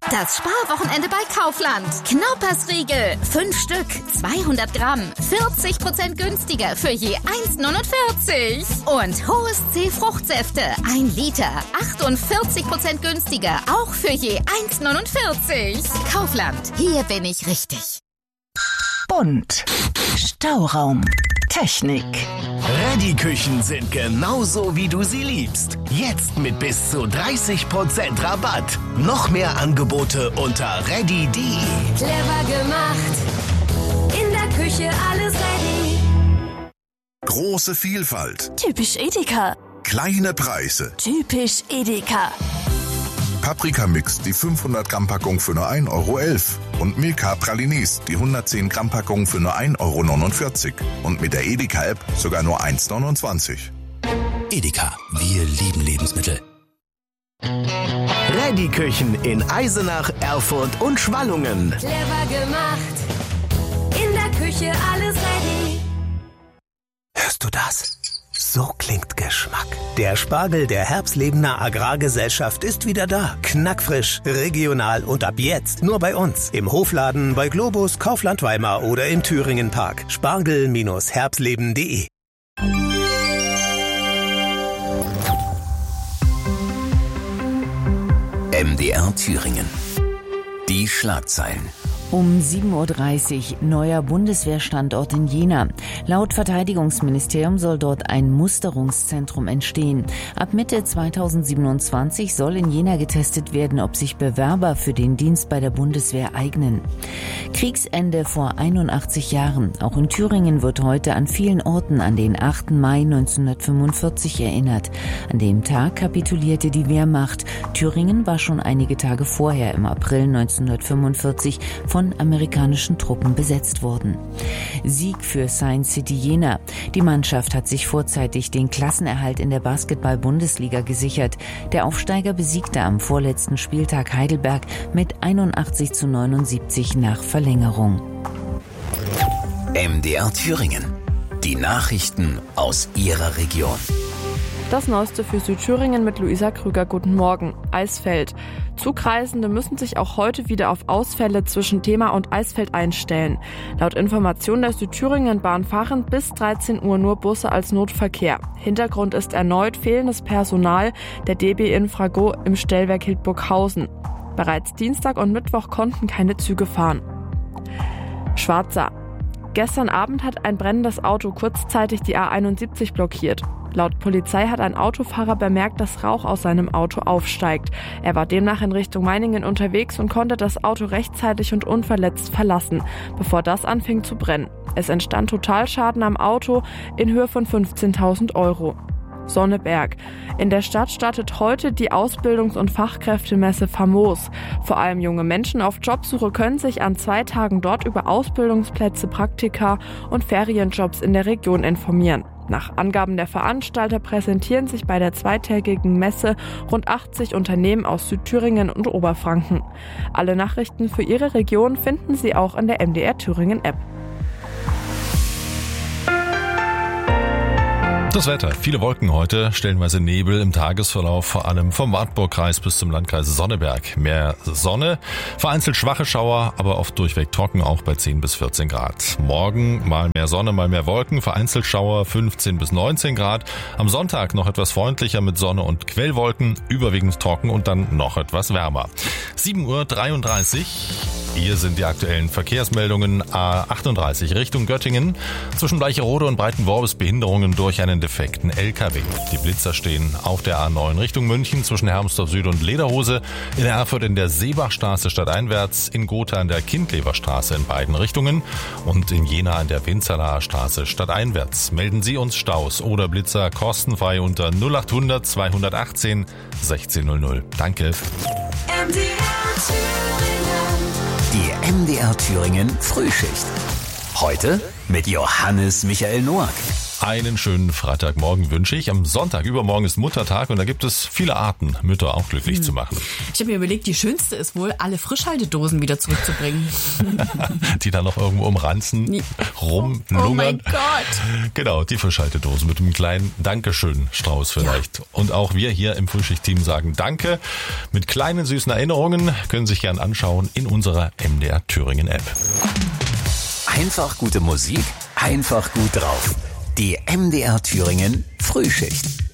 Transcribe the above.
Das Sparwochenende bei Kaufland. Knaupersriegel, 5 Stück, 200 Gramm, 40% günstiger für je 1,49. Und Hohes C Fruchtsäfte, 1 Liter, 48% günstiger, auch für je 1,49. Kaufland, hier bin ich richtig. Bunt, Stauraum, Technik. Reddy-Küchen sind genauso, wie du sie liebst. Jetzt mit bis zu 30% Rabatt. Noch mehr Angebote unter reddy.de. Clever gemacht, in der Küche alles ready. Große Vielfalt. Typisch Edeka. Kleine Preise. Typisch Edeka. Paprika-Mix, die 500 Gramm Packung für nur 1,11 € und Milka Pralines, die 110 Gramm Packung für nur 1,49 € und mit der Edeka-App sogar nur 1,29 €. Edeka, wir lieben Lebensmittel. Reddy-Küchen in Eisenach, Erfurt und Schwallungen. Clever gemacht, in der Küche alles ready. Hörst du das? So klingt Geschmack. Der Spargel der Herbstlebener Agrargesellschaft ist wieder da. Knackfrisch, regional und ab jetzt nur bei uns. Im Hofladen, bei Globus, Kaufland Weimar oder im Thüringen Park. Spargel-herbstleben.de. MDR Thüringen. Die Schlagzeilen. Um 7:30 Uhr neuer Bundeswehrstandort in Jena. Laut Verteidigungsministerium soll dort ein Musterungszentrum entstehen. Ab Mitte 2027 soll in Jena getestet werden, ob sich Bewerber für den Dienst bei der Bundeswehr eignen. Kriegsende vor 81 Jahren. Auch in Thüringen wird heute an vielen Orten an den 8. Mai 1945 erinnert. An dem Tag kapitulierte die Wehrmacht. Thüringen war schon einige Tage vorher, im April 1945, von amerikanischen Truppen besetzt worden. Sieg für Science City Jena. Die Mannschaft hat sich vorzeitig den Klassenerhalt in der Basketball-Bundesliga gesichert. Der Aufsteiger besiegte am vorletzten Spieltag Heidelberg mit 81:79 nach Verlängerung. MDR Thüringen. Die Nachrichten aus Ihrer Region. Das Neueste für Südthüringen mit Luisa Krüger. Guten Morgen. Eisfeld. Zugreisende müssen sich auch heute wieder auf Ausfälle zwischen Thema und Eisfeld einstellen. Laut Information der Südthüringen-Bahn fahren bis 13 Uhr nur Busse als Notverkehr. Hintergrund ist erneut fehlendes Personal der DB Infrago im Stellwerk Hildburghausen. Bereits Dienstag und Mittwoch konnten keine Züge fahren. Schwarza. Gestern Abend hat ein brennendes Auto kurzzeitig die A71 blockiert. Laut Polizei hat ein Autofahrer bemerkt, dass Rauch aus seinem Auto aufsteigt. Er war demnach in Richtung Meiningen unterwegs und konnte das Auto rechtzeitig und unverletzt verlassen, bevor das anfing zu brennen. Es entstand Totalschaden am Auto in Höhe von 15.000 €. Sonneberg. In der Stadt startet heute die Ausbildungs- und Fachkräftemesse Famos. Vor allem junge Menschen auf Jobsuche können sich an 2 Tagen dort über Ausbildungsplätze, Praktika und Ferienjobs in der Region informieren. Nach Angaben der Veranstalter präsentieren sich bei der zweitägigen Messe rund 80 Unternehmen aus Südthüringen und Oberfranken. Alle Nachrichten für Ihre Region finden Sie auch in der MDR Thüringen App. Das Wetter. Viele Wolken heute, stellenweise Nebel im Tagesverlauf, vor allem vom Wartburgkreis bis zum Landkreis Sonneberg. Mehr Sonne, vereinzelt schwache Schauer, aber oft durchweg trocken, auch bei 10 bis 14 Grad. Morgen mal mehr Sonne, mal mehr Wolken, vereinzelt Schauer 15 bis 19 Grad. Am Sonntag noch etwas freundlicher mit Sonne und Quellwolken, überwiegend trocken und dann noch etwas wärmer. 7:33 Uhr. Hier sind die aktuellen Verkehrsmeldungen. A38 Richtung Göttingen. Zwischen Bleicherode und Breitenworbis Behinderungen durch einen defekten LKW. Die Blitzer stehen auf der A9 Richtung München zwischen Hermsdorf Süd und Lederhose. In Erfurt in der Seebachstraße stadteinwärts. In Gotha an der Kindleverstraße in beiden Richtungen. Und in Jena an der Winzerlaher Straße stadteinwärts. Melden Sie uns Staus oder Blitzer kostenfrei unter 0800 218 1600. Danke. Die MDR Thüringen Frühschicht. Heute mit Johannes Michael Noack. Einen schönen Freitagmorgen wünsche ich. Am Sonntag, übermorgen ist Muttertag und da gibt es viele Arten, Mütter auch glücklich zu machen. Ich habe mir überlegt, die schönste ist wohl, alle Frischhaltedosen wieder zurückzubringen. Die dann noch irgendwo umranzen, rumlungern. Oh mein Gott. Genau, die Frischhaltedosen mit einem kleinen Dankeschön-Strauß vielleicht. Ja. Und auch wir hier im Frühschicht-Team sagen Danke. Mit kleinen süßen Erinnerungen können Sie sich gern anschauen in unserer MDR Thüringen App. Einfach gute Musik, einfach gut drauf. Die MDR Thüringen Frühschicht.